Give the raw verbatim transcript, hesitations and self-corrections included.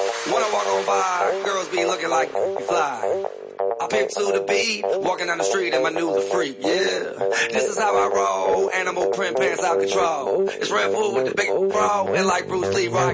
When I walk on by, girls be looking like you fly. I pimp to the beat, walking down the street in my new the freak, yeah. This is how I roll, animal print pants out control. It's Red Bull with the big bro, and like Bruce Lee rock.